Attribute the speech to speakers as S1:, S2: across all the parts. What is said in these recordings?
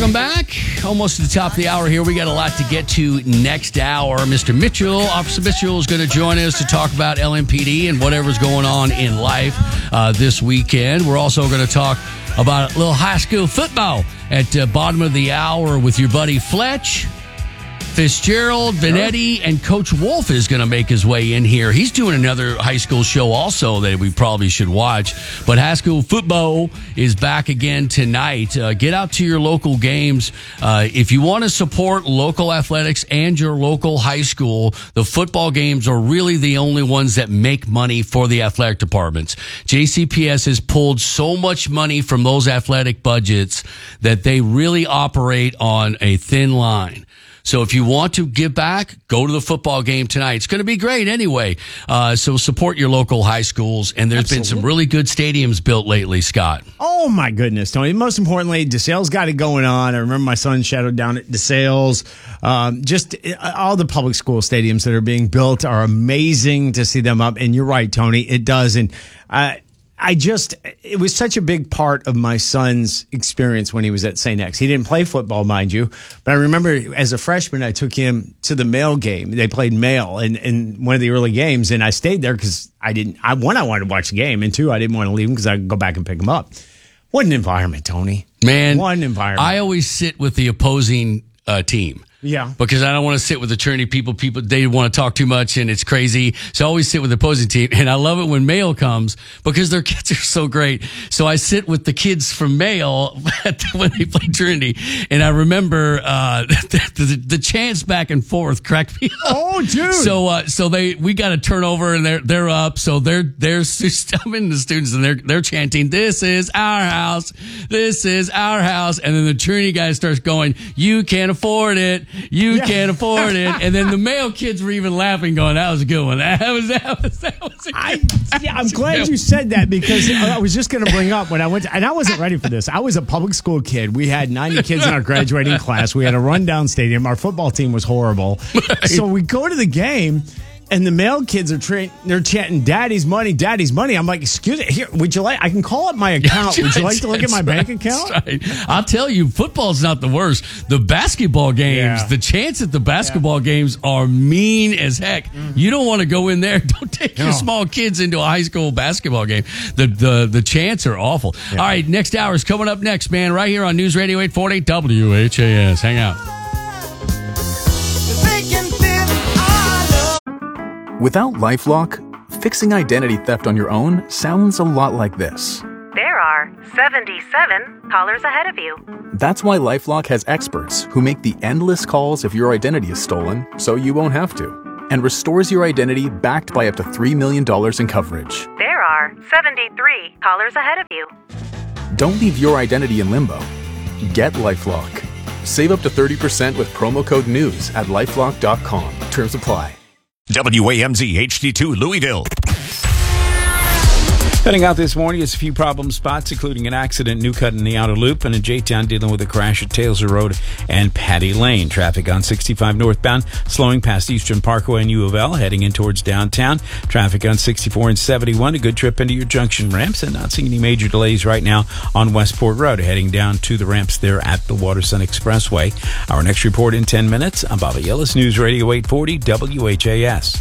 S1: Welcome back. Almost to the top of the hour here. We got a lot to get to next hour. Mr. Mitchell, Officer Mitchell, is going to join us to talk about LMPD and whatever's going on in life this weekend. We're also going to talk about a little high school football at the bottom of the hour with your buddy Fletch. Fitzgerald, Vanetti, and Coach Wolf is going to make his way in here. He's doing another high school show also that we probably should watch. But high school football is back again tonight. Get out to your local games. If you want to support local athletics and your local high school, the football games are really the only ones that make money for the athletic departments. JCPS has pulled so much money from those athletic budgets that they really operate on a thin line. So if you want to give back, go to the football game tonight. It's going to be great anyway. So support your local high schools. And there's been some really good stadiums built lately, Scott.
S2: Oh, my goodness, Tony. Most importantly, DeSales got it going on. I remember my son shadowed down at DeSales. Just all the public school stadiums that are being built are amazing to see them up. And you're right, Tony, it does. And it was such a big part of my son's experience when he was at St. X. He didn't play football, mind you, but I remember as a freshman, I took him to the Male game. They played Male in one of the early games, and I stayed there because I wanted to watch the game, and two, I didn't want to leave him because I could go back and pick him up. What an environment, Tony.
S1: Man,
S2: what an environment.
S1: I always sit with the opposing team.
S2: Yeah.
S1: Because I don't want to sit with attorney people. People, they want to talk too much and it's crazy. So I always sit with the opposing team. And I love it when Male comes because their kids are so great. So I sit with the kids from Male when they play Trinity. And I remember the chants back and forth cracked me up.
S2: Oh, dude.
S1: So we got a turnover and they're up. So they're I'm in the students and they're chanting, "This is our house. This is our house." And then the Trinity guy starts going, "You can't afford it. You can't afford it." And then the Male kids were even laughing, going, "That was a good one. That was a good one."
S2: I'm glad you said that because I was just going to bring up when I went to, and I wasn't ready for this. I was a public school kid. We had 90 kids in our graduating class. We had a rundown stadium. Our football team was horrible. Right. So we go to the game. And the Male kids they're chanting, "Daddy's money, Daddy's money." I'm like, "Excuse me, here, would you like, I can call up my account. Would you like to look at my bank account?"
S1: Right. I'll tell you, football's not the worst. The basketball games, the chants at the basketball games are mean as heck. Mm-hmm. You don't want to go in there. Don't take your small kids into a high school basketball game. The chants are awful. Yeah. All right, next hour is coming up next, man, right here on News Radio 840 WHAS. Hang out.
S3: Without LifeLock, fixing identity theft on your own sounds a lot like this.
S4: There are 77 callers ahead of you.
S3: That's why LifeLock has experts who make the endless calls if your identity is stolen, so you won't have to, and restores your identity backed by up to $3 million in coverage.
S4: There are 73 callers ahead of you.
S3: Don't leave your identity in limbo. Get LifeLock. Save up to 30% with promo code NEWS at LifeLock.com. Terms apply.
S5: WAMZ HD2 Louisville.
S6: Heading out this morning, it's a few problem spots, including an accident, New Cut in the outer loop, and in J-Town dealing with a crash at Taylor Road and Patty Lane. Traffic on 65 northbound, slowing past Eastern Parkway and U of L, heading in towards downtown. Traffic on 64 and 71, a good trip into your junction ramps, and not seeing any major delays right now on Westport Road, heading down to the ramps there at the Waterson Expressway. Our next report in 10 minutes. I'm Bobby Ellis, News Radio 840 WHAS.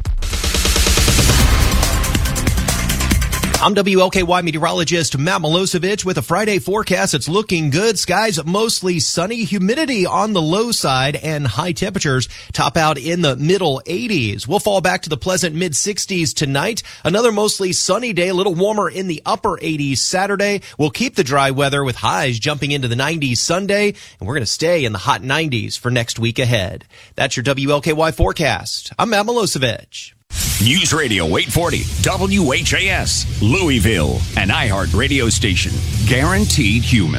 S7: I'm WLKY meteorologist Matt Milosevic with a Friday forecast. It's looking good. Skies mostly sunny, humidity on the low side, and high temperatures top out in the middle 80s. We'll fall back to the pleasant mid 60s tonight. Another mostly sunny day, a little warmer in the upper 80s Saturday. We'll keep the dry weather with highs jumping into the 90s Sunday, and we're going to stay in the hot 90s for next week ahead. That's your WLKY forecast. I'm Matt Milosevic.
S5: News Radio 840 WHAS, Louisville, an iHeart radio station. Guaranteed human.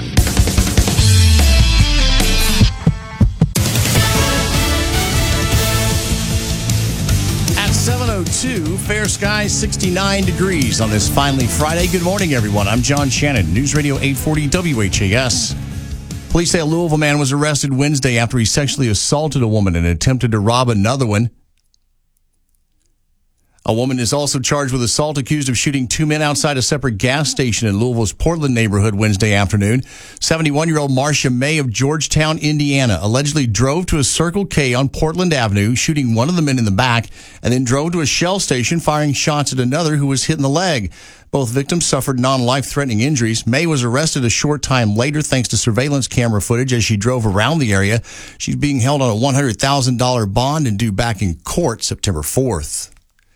S8: At 7:02, fair skies, 69 degrees on this finally Friday. Good morning, everyone. I'm John Shannon, News Radio 840 WHAS. Police say a Louisville man was arrested Wednesday after he sexually assaulted a woman and attempted to rob another one. A woman is also charged with assault, accused of shooting two men outside a separate gas station in Louisville's Portland neighborhood Wednesday afternoon. 71-year-old Marcia May of Georgetown, Indiana, allegedly drove to a Circle K on Portland Avenue, shooting one of the men in the back, and then drove to a Shell station, firing shots at another who was hit in the leg. Both victims suffered non-life-threatening injuries. May was arrested a short time later thanks to surveillance camera footage as she drove around the area. She's being held on a $100,000 bond and due back in court September 4th.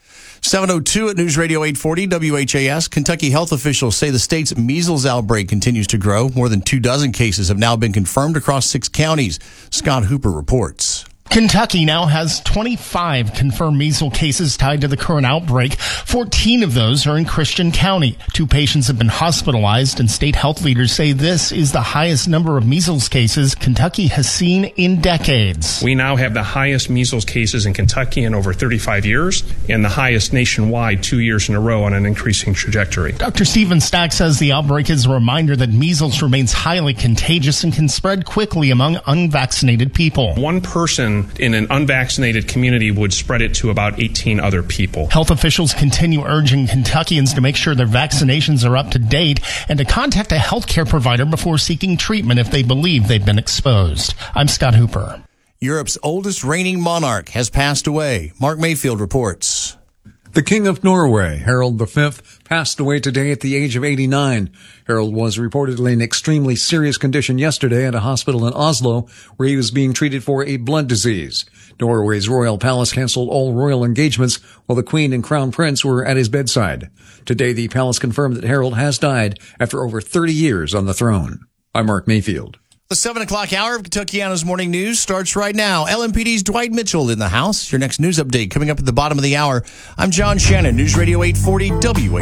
S8: 7:02 at News Radio 840 WHAS. Kentucky health officials say the state's measles outbreak continues to grow. More than 24 cases have now been confirmed across 6 counties. Scott Hooper reports.
S9: Kentucky now has 25 confirmed measles cases tied to the current outbreak. 14 of those are in Christian County. 2 patients have been hospitalized, and state health leaders say this is the highest number of measles cases Kentucky has seen in decades.
S10: We now have the highest measles cases in Kentucky in over 35 years and the highest nationwide 2 years in a row on an increasing trajectory.
S9: Dr. Stephen Stack says the outbreak is a reminder that measles remains highly contagious and can spread quickly among unvaccinated people.
S10: One person in an unvaccinated community would spread it to about 18 other people.
S9: Health officials continue urging Kentuckians to make sure their vaccinations are up to date and to contact a healthcare provider before seeking treatment if they believe they've been exposed. I'm Scott Hooper.
S8: Europe's oldest reigning monarch has passed away. Mark Mayfield reports.
S11: The King of Norway, Harald V, passed away today at the age of 89. Harald was reportedly in extremely serious condition yesterday at a hospital in Oslo, where he was being treated for a blood disease. Norway's royal palace canceled all royal engagements while the Queen and Crown Prince were at his bedside. Today, the palace confirmed that Harald has died after over 30 years on the throne. I'm Mark Mayfield.
S8: The 7 o'clock hour of Kentuckiana's Morning News starts right now. LMPD's Dwight Mitchell in the house. Your next news update coming up at the bottom of the hour. I'm John Shannon, News Radio 840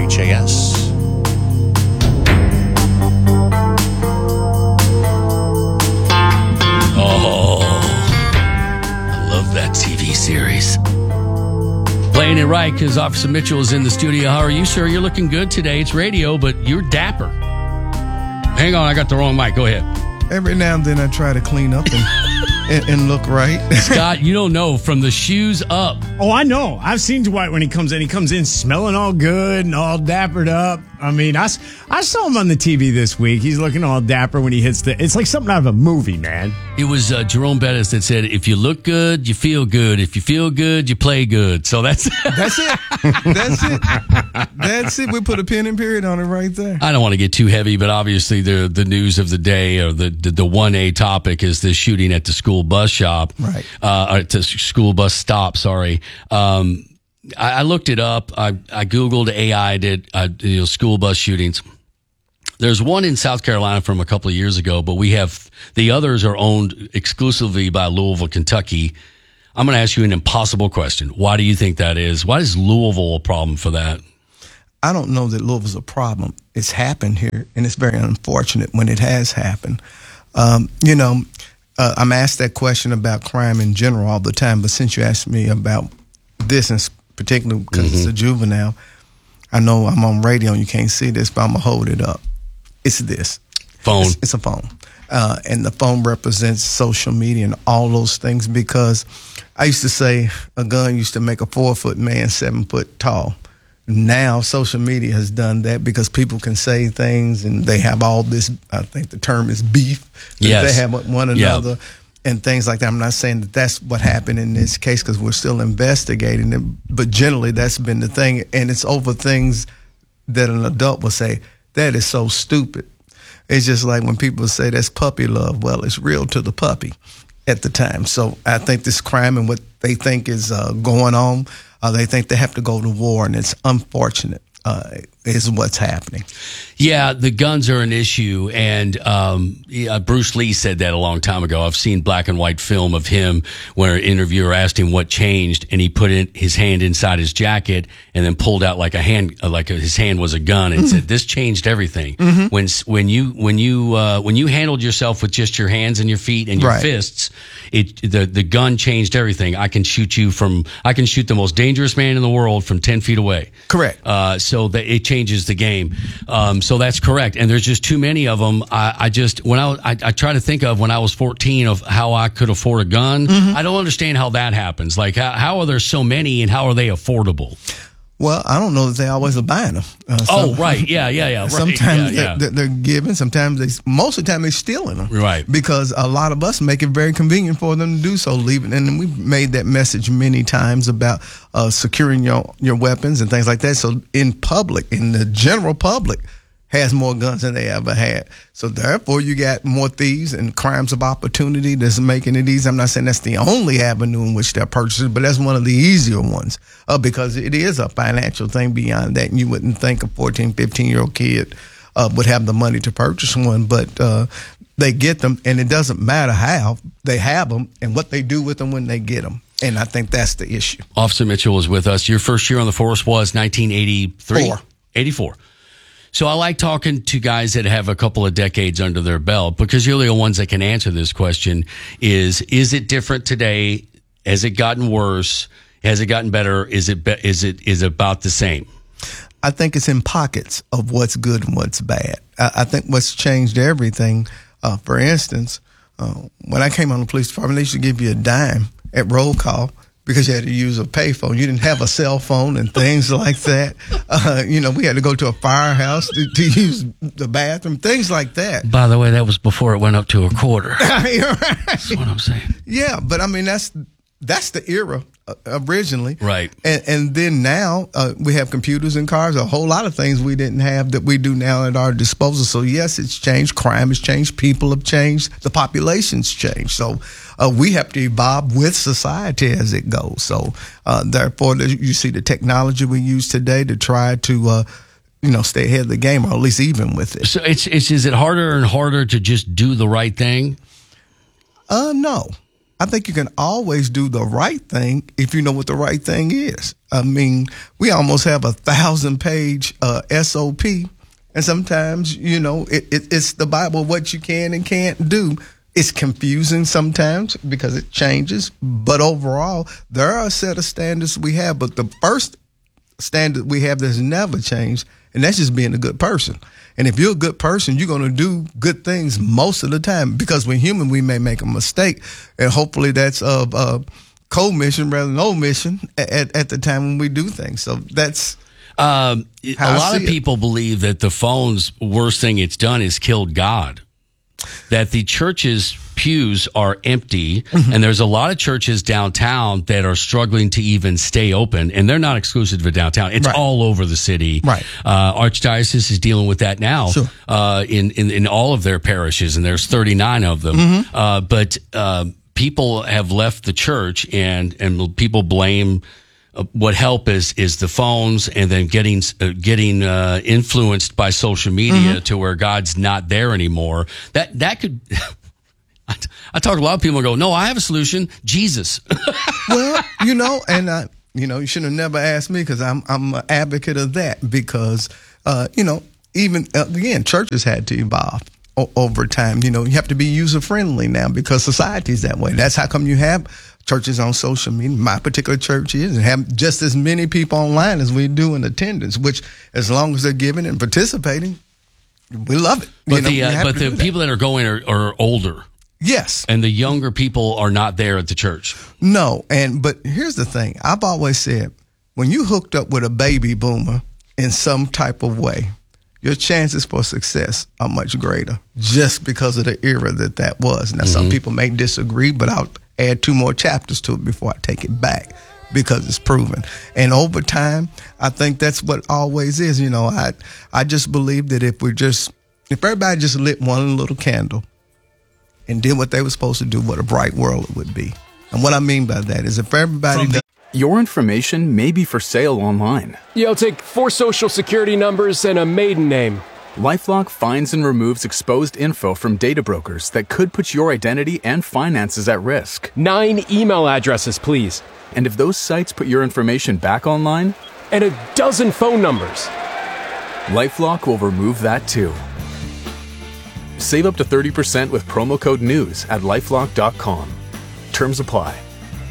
S8: WHAS.
S1: Oh, I love that TV series. Playing it right because Officer Mitchell is in the studio. How are you, sir? You're looking good today. It's radio, but you're dapper. Hang on, I got the wrong mic. Go ahead.
S12: Every now and then I try to clean up and look right.
S1: Scott, you don't know, from the shoes up.
S2: Oh, I know. I've seen Dwight when he comes in. He comes in smelling all good and all dappered up. I mean, I saw him on the TV this week. He's looking all dapper when he hits it's like something out of a movie, man.
S1: It was Jerome Bettis that said, if you look good, you feel good. If you feel good, you play good. So that's
S12: it. That's it. That's it. We put a pin and period on it right there.
S1: I don't want to get too heavy, but obviously the news of the day, or the 1A topic, is this shooting at the school bus shop.
S12: Right.
S1: At the school bus stop, sorry. I looked it up. I Googled AI did school bus shootings. There's one in South Carolina from a couple of years ago, but the others are owned exclusively by Louisville, Kentucky. I'm going to ask you an impossible question. Why do you think that is? Why is Louisville a problem for that?
S12: I don't know that Louisville's a problem. It's happened here, and it's very unfortunate when it has happened. I'm asked that question about crime in general all the time, but since you asked me about this, and particularly because it's a juvenile, I know I'm on radio and you can't see this, but I'm going to hold it up. It's this.
S1: Phone.
S12: It's a phone. And the phone represents social media and all those things, because I used to say a gun used to make a 4-foot man 7 foot tall. Now social media has done that because people can say things and they have all this, I think the term is beef, that
S1: yes.
S12: they have with one another. Yep. And things like that. I'm not saying that that's what happened in this case because we're still investigating it, but generally that's been the thing. And it's over things that an adult will say, that is so stupid. It's just like when people say that's puppy love. Well, it's real to the puppy at the time. So I think this crime and what they think is going on, they think they have to go to war, and it's unfortunate. Is what's happening.
S1: Yeah, the guns are an issue, and Bruce Lee said that a long time ago. I've seen black and white film of him where an interviewer asked him what changed, and he put his hand inside his jacket and then pulled out his hand was a gun, and said, "This changed everything." When you handled yourself with just your hands and your feet and your fists, the gun changed everything. I can shoot the most dangerous man in the world from 10 feet away.
S12: Correct.
S1: So that it changes the game. So that's correct. And there's just too many of them. I try to think of when I was 14 of how I could afford a gun. I don't understand how that happens. Like how are there so many and how are they affordable?
S12: Well, I don't know that they always are buying them.
S1: Right. Yeah. Right.
S12: Sometimes they're giving. Sometimes most of the time they're stealing them.
S1: Right.
S12: Because a lot of us make it very convenient for them to do so, leaving. And we've made that message many times about securing your weapons and things like that. So in the general public, has more guns than they ever had. So therefore, you got more thieves and crimes of opportunity that's making it easy. I'm not saying that's the only avenue in which they're purchasing, but that's one of the easier ones because it is a financial thing beyond that. And you wouldn't think a 14, 15-year-old kid would have the money to purchase one, but they get them, and it doesn't matter how they have them and what they do with them when they get them. And I think that's the issue.
S1: Officer Mitchell was with us. Your first year on the force was 1983? 84. So I like talking to guys that have a couple of decades under their belt because you're the ones that can answer this question. Is it different today? Has it gotten worse? Has it gotten better? Is it about the same?
S12: I think it's in pockets of what's good and what's bad. I think what's changed everything, for instance, when I came on the police department, they used to give you a dime at roll call because you had to use a payphone. You didn't have a cell phone and things like that. We had to go to a firehouse to use the bathroom, things like that.
S1: By the way, that was before it went up to a quarter. That's what I'm saying.
S12: Yeah, but I mean, that's the era originally.
S1: Right.
S12: And then now we have computers in cars, a whole lot of things we didn't have that we do now at our disposal. So yes, it's changed. Crime has changed. People have changed. The population's changed. So we have to evolve with society as it goes. So therefore, you see the technology we use today to try to stay ahead of the game, or at least even with it.
S1: So is it harder and harder to just do the right thing?
S12: No. I think you can always do the right thing if you know what the right thing is. I mean, we almost have 1,000-page SOP, and sometimes, it's the Bible, what you can and can't do. It's confusing sometimes because it changes, but overall, there are a set of standards we have, but the first standard we have that's never changed, and that's just being a good person. And if you're a good person, you're going to do good things most of the time because we're human, we may make a mistake. And hopefully that's of commission rather than omission at the time when we do things. So that's
S1: a lot of people believe that the phone's worst thing it's done is killed God. That the church's pews are empty, and there's a lot of churches downtown that are struggling to even stay open, and they're not exclusive to downtown. It's all over the city.
S12: Right.
S1: Archdiocese is dealing with that now.
S12: Sure.
S1: In all of their parishes, and there's 39 of them. But people have left the church, and people blame what help is the phones, and then getting influenced by social media to where God's not there anymore. That could. I talk to a lot of people and go, no, I have a solution. Jesus.
S12: Well, and you should have never asked me because I'm an advocate of that because even again, churches had to evolve over time. You have to be user friendly now because society is that way. That's how come you have churches on social media. My particular church is, and have just as many people online as we do in attendance, which as long as they're giving and participating, we love it.
S1: But the people that are going are older.
S12: Yes.
S1: And the younger people are not there at the church.
S12: No. But here's the thing. I've always said, when you hooked up with a baby boomer in some type of way, your chances for success are much greater just because of the era that was. Now, some people may disagree, but I'll add 2 more chapters to it before I take it back because it's proven. And over time, I think that's what always is. I just believe that if everybody just lit one little candle and did what they were supposed to do, what a bright world it would be. And what I mean by that is if everybody...
S3: Your information may be for sale online.
S13: I'll take 4 social security numbers and a maiden name.
S3: LifeLock finds and removes exposed info from data brokers that could put your identity and finances at risk.
S13: 9 email addresses, please.
S3: And if those sites put your information back online...
S13: And a dozen phone numbers.
S3: LifeLock will remove that too. Save up to 30% with promo code NEWS at LifeLock.com. Terms apply.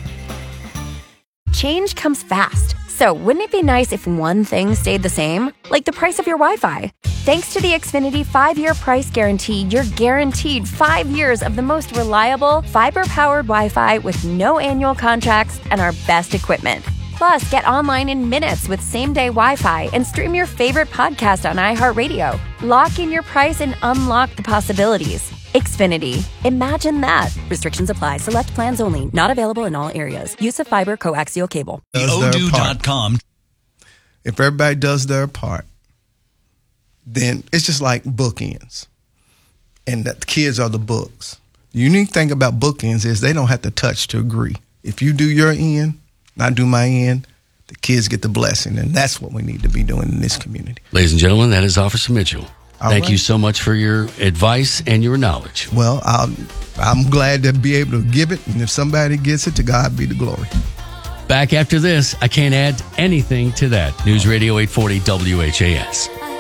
S14: Change comes fast. So wouldn't it be nice if one thing stayed the same? Like the price of your Wi-Fi. Thanks to the Xfinity 5-year price guarantee, you're guaranteed 5 years of the most reliable, fiber-powered Wi-Fi with no annual contracts and our best equipment. Plus, get online in minutes with same-day Wi-Fi and stream your favorite podcast on iHeartRadio. Lock in your price and unlock the possibilities. Xfinity. Imagine that. Restrictions apply. Select plans only. Not available in all areas. Use of fiber coaxial cable.
S12: Odoo.com. If everybody does their part, then it's just like bookends. And that the kids are the books. The unique thing about bookends is they don't have to touch to agree. If you do your end, I do my end, the kids get the blessing. And that's what we need to be doing in this community.
S1: Ladies and gentlemen, that is Officer Mitchell. Thank
S12: right.
S1: you so much for your advice and your knowledge.
S12: Well, I'm glad to be able to give it. And if somebody gets it, to God be the glory.
S1: Back after this, I can't add anything to that. News Radio 840 WHAS.